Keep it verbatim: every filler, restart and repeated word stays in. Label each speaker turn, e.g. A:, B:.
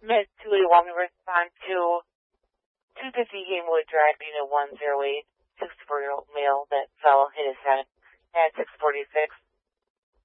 A: Miss two eight one, respond to two fifty Gamewood Drive, unit one zero eight, sixty-four-year-old male that fell, hit his head at six forty-six.